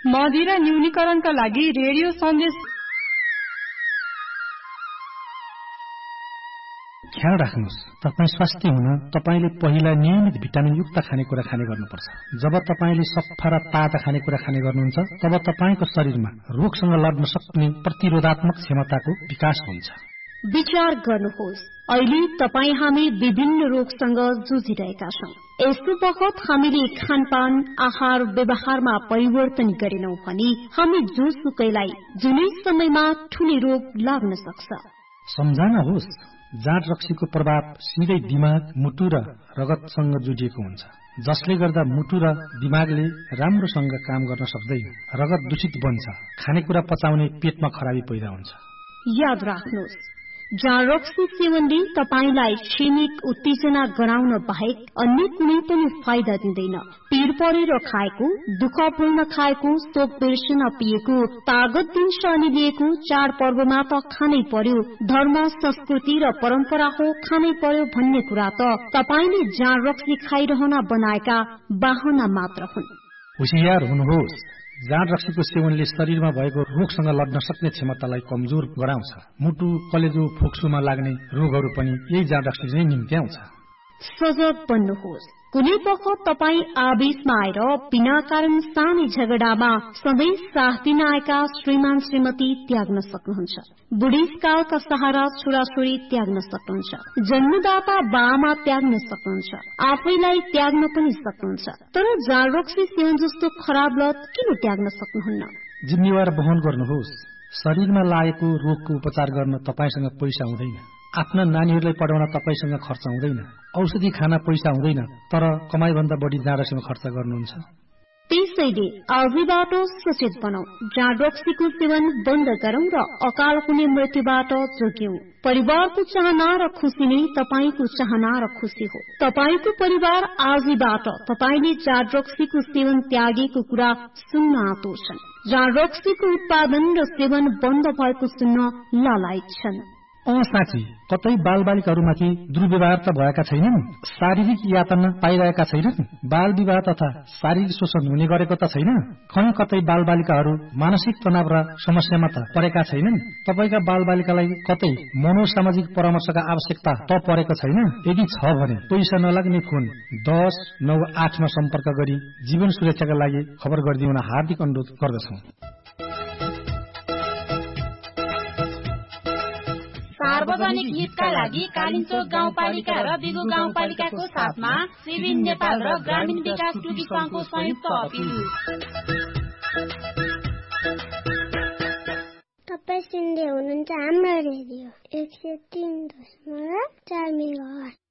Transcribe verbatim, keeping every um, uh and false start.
मदिरा न्यूनीकरणका लागि रेडियो सन्देश। ख्याल राख्नुहोस्, तपाईँ स्वास्थ्य हुन तपाईले पहिला नियमित भिटामिन युक्त खानेकुरा खाने गर्नुपर्छ। जब तपाईले सफा र ताजा खानेकुरा खाने गर्नुहुन्छ तब तपाईको शरीरमा रोगसँग लड्न सक्ने प्रतिरोधात्मक क्षमताको विकास हुन्छ। विचार गर्नुहोस्, अहिले तपाई हामी विभिन्न रोगसँग जुझिरहेका छौं। यस्तो बखत हामीले खानपान आहार व्यवहारमा परिवर्तन गरेनौं भने हामी जोसुकैलाई जुनै समयमा ठूलो रोग लाग्न सक्छ। सम्झनुहोस्, जाँड रक्सीको प्रभाव सिधै दिमाग, मुटु र रगतसँग जोडिएको हुन्छ, जसले गर्दा मुटु र दिमागले राम्रोसँग काम गर्न सक्दैन। रगत दूषित बन्छ, खानेकुरा पचाउने पेटमा खराबी पैदा हुन्छ। याद राख्नुहोस्, जाँड रक्सी सेवनले तपाईलाई क्षणिक उत्तेजना गराउन बाहेक अन्य कुनै पनि फाइदा दिँदैन। पीर परेर खाएको, दुःखपूर्ण खाएको, शोक बिर्सन पिएको, तागत दिन्छ अनि लिएको, चाडपर्वमा त खानै पर्यो, धर्म संस्कृति र परम्परा हो खानै पर्यो भन्ने कुरा त तपाईले जाँड रक्सी खाइरहन बनाएका बाहना मात्र हुन्। होशियार हुनुहोस्, जाँड रक्सीको सेवनले शरीरमा भएको रोगसँग लड्न सक्ने क्षमतालाई कमजोर गराउँछ। मुटु, कलेजो, फोक्सोमा लाग्ने रोगहरू पनि यही जाँड रक्सीले नै निम्त्याउँछ। सजग बन्नुहोस्, कुनै बखत तपाई आवेशमा आएर बिना कारण सानै झगडामा सधैँ साथ दिन आएका श्रीमान श्रीमती त्याग्न सक्नुहुन्छ। बुढेसकालका सहारा छोराछोरी त्याग्न सक्नुहुन्छ। जन्मदाता बाआमा त्याग्न सक्नुहुन्छ। आफैलाई त्याग्न पनि सक्नुहुन्छ। तर जाँड रक्सी सेवन जस्तो खराब लत किन त्याग्न सक्नुहुन्न? जिम्मेवार वहन गर्नुहोस्। शरीरमा लागेको रोगको उपचार गर्न तपाईसँग पैसा हुँदैन। आफ्ना नानीहरूलाई पढाउन तपाईसँग खर्च हुँदैन। औषधि खान पैसा हुँदैन, तर कमाईभन्दा बढी जाँड रक्सीमा खर्च गर्नुहुन्छ। त्यसैले आजैबाट सचेत बनाऊ, जाँड रक्सीको सेवन बन्द गरौं र अकाल हुने मृत्युबाट जोग्यौं। परिवारको चाहना र खुशी नै तपाईको चाहना र खुशी हो। तपाईको परिवार आजैबाट तपाईले जाँड रक्सीको सेवन त्यागेको कुरा सुन्न आँटोछन्। जाँड रक्सीको उत्पादन र सेवन बन्द भएको सुन्न लालायित छन्। अँ साँच्ची, कतै बालबालिकाहरूमाथि दुर्व्यवहार त भएका छैनन्? शारीरिक यातना पाइरहेका छैनन्? बाल विवाह तथा शारीरिक शोषण हुने गरेको त छैन? खै कतै बालबालिकाहरू मानसिक तनाव र समस्यामा त परेका छैनन्? तपाईका बालबालिकालाई कतै मनोसामाजिक परामर्शका आवश्यकता त परेको छैन? यदि छ भने पैसा नलाग्ने फोन दस नौ आठमा सम्पर्क गरी जीवन सुरक्षाका लागि खबर गरिदिउन हार्दिक अनुरोध गर्दछौं। सार्वजनिक हितका लागि कालिचोक गाउँपालिका र बिगु गाउँपालिकाको साथमा सिभिल नेपाल र ग्रामीण विकास टुकी संघको संयुक्त अपिल। तपाईँ सुन्दै हुनुहुन्छ हाम्रो रेडियो एक सय तीन दशमलव चार मेगाहर्ज।